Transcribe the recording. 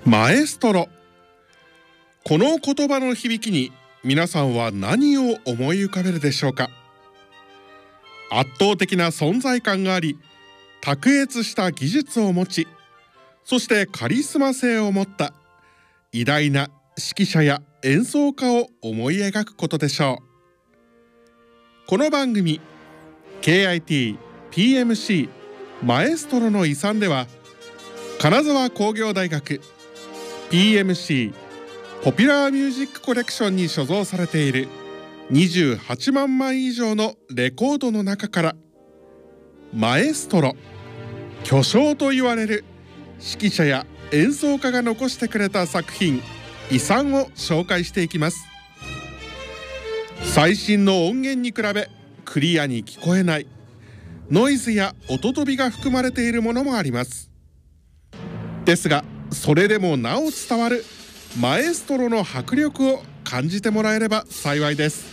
マエストロ。この言葉の響きに皆さんは何を思い浮かべるでしょうか。圧倒的な存在感があり、卓越した技術を持ち、そしてカリスマ性を持った偉大な指揮者や演奏家を思い描くことでしょう。この番組 KIT PMC マエストロの遺産では、金沢工業大学 PMC ポピュラーミュージックコレクションに所蔵されている28万枚以上のレコードの中から、マエストロ、巨匠と言われる指揮者や演奏家が残してくれた作品、遺産を紹介していきます。最新の音源に比べクリアに聞こえないノイズや音飛びが含まれているものもあります。ですが、それでもなお伝わるマエストロの迫力を感じてもらえれば幸いです。